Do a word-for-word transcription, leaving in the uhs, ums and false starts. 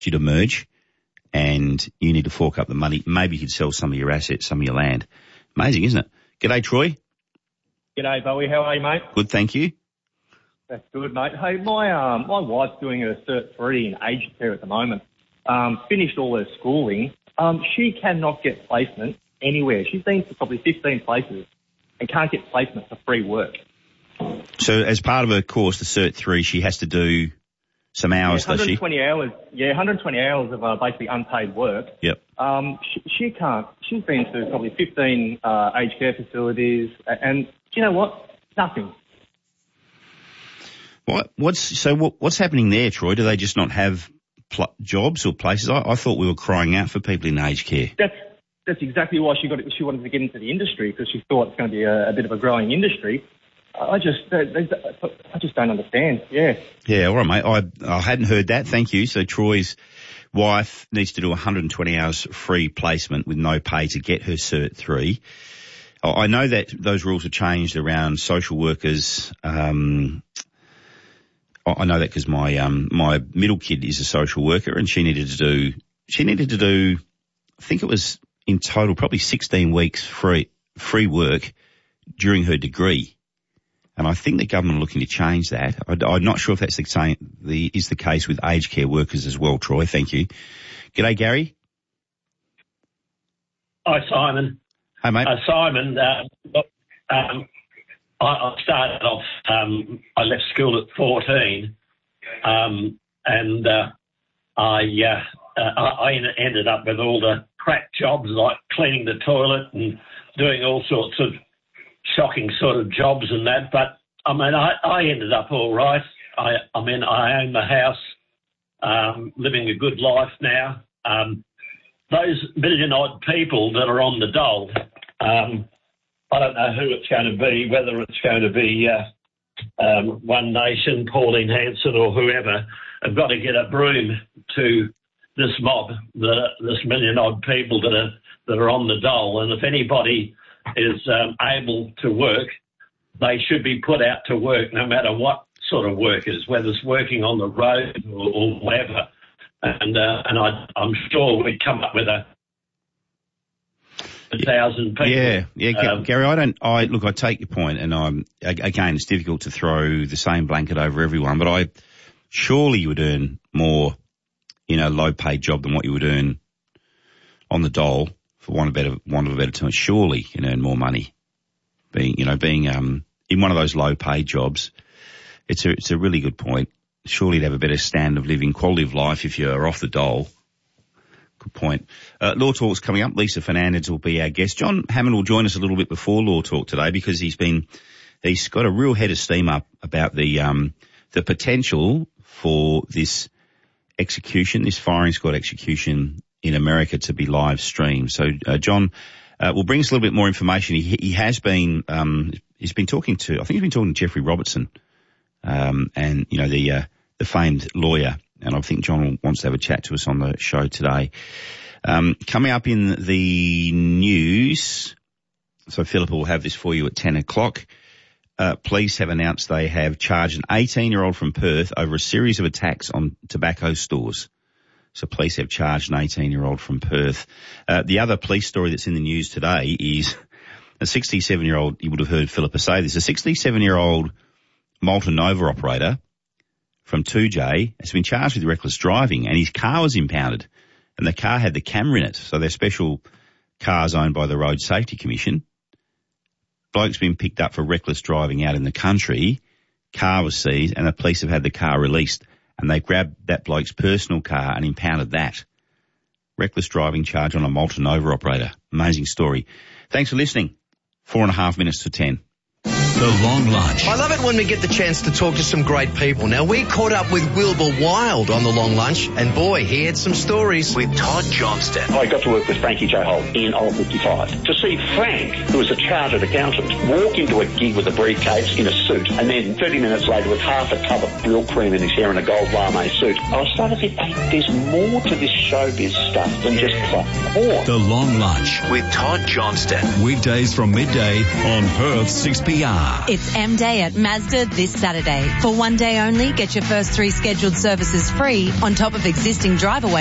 due to merge, and you need to fork up the money. Maybe you could sell some of your assets, some of your land. Amazing, isn't it? G'day, Troy. G'day, Bowie. How are you, mate? Good, thank you. That's good, mate. Hey, my um, my wife's doing her Cert three in aged care at the moment. Um, finished all her schooling. Um, she cannot get placement anywhere. She's been to probably fifteen places and can't get placement for free work. So as part of her course, the Cert three, she has to do some hours, yeah, does she? one hundred twenty hours. Yeah, one hundred twenty hours of uh, basically unpaid work. Yep. Um, she, she can't. She's been to probably fifteen uh, aged care facilities, and do you know what? Nothing. What? What's so? What, what's happening there, Troy? Do they just not have pl- jobs or places? I, I thought we were crying out for people in aged care. That's that's exactly why she got it. She wanted to get into the industry because she thought it's going to be a, a bit of a growing industry. I just, they, they, I just don't understand. Yeah. Yeah. All right, mate. I I hadn't heard that. Thank you. So Troy's wife needs to do one hundred twenty hours free placement with no pay to get her Cert three. I know that those rules have changed around social workers. Um, I know that because my um my middle kid is a social worker, and she needed to do she needed to do I think it was in total probably sixteen weeks free free work during her degree, and I think the government are looking to change that. I, I'm not sure if that's the same the is the case with aged care workers as well. Troy, thank you. G'day, Gary. Hi, Simon. Hi, mate. Uh, Simon, uh, um, I, I started off, um, I left school at fourteen, um, and uh, I, uh, uh, I ended up with all the crack jobs like cleaning the toilet and doing all sorts of shocking sort of jobs and that. But, I mean, I, I ended up all right. I, I mean, I own the house, um, living a good life now. Um, those million-odd people that are on the dole, um, I don't know who it's going to be, whether it's going to be uh, um, One Nation, Pauline Hanson or whoever, have got to get a broom to this mob, the, this million-odd people that are that are on the dole. And if anybody is um, able to work, they should be put out to work no matter what sort of work it is, whether it's working on the road or, or whatever. And uh, and I, I'm sure we'd come up with a, a thousand people. Yeah, yeah, um, Gary. I don't. I look. I take your point, and I'm again. It's difficult to throw the same blanket over everyone, but I surely you would earn more in a low-paid job than what you would earn on the dole, for want of better want of a better term. Surely you can earn more money being, you know, being um in one of those low-paid jobs. It's a it's a really good point. Surely you'd have a better standard of living, quality of life if you're off the dole. Good point. Uh, Law Talk's coming up. Lisa Fernandez will be our guest. John Hammond will join us a little bit before Law Talk today because he's been, he's got a real head of steam up about the, um, the potential for this execution, this firing squad execution in America to be live streamed. So, uh, John, uh, will bring us a little bit more information. He, he has been, um, he's been talking to, I think he's been talking to Jeffrey Robertson, um, and, you know, the, uh, the famed lawyer. And I think John wants to have a chat to us on the show today. Um, coming up in the news, so Philippa will have this for you at ten o'clock. Uh, police have announced they have charged an eighteen-year-old from Perth over a series of attacks on tobacco stores. So police have charged an eighteen-year-old from Perth. Uh, the other police story that's in the news today is a sixty-seven-year-old, you would have heard Philippa say this, a sixty-seven-year-old Malta Nova operator from two J has been charged with reckless driving, and his car was impounded, and the car had the camera in it. So they're special cars owned by the Road Safety Commission. Bloke's been picked up for reckless driving out in the country. Car was seized, and the police have had the car released, and they grabbed that bloke's personal car and impounded that. Reckless driving charge on a Malta Nova operator. Amazing story. Thanks for listening. Four and a half minutes to ten. The Long Lunch. I love it when we get the chance to talk to some great people. Now, we caught up with Wilbur Wild on The Long Lunch, and boy, he had some stories. With Todd Johnston. I got to work with Frankie J. Holt in Old fifty-five. To see Frank, who was a chartered accountant, walk into a gig with a briefcase in a suit, and then thirty minutes later with half a tub of real cream in his hair and a gold lame suit, I was starting to think, hey, there's more to this showbiz stuff than just plot porn. The Long Lunch with Todd Johnston. Weekdays from midday on Perth six P R. car. It's M-Day at Mazda this Saturday. For one day only, get your first three scheduled services free on top of existing drive-away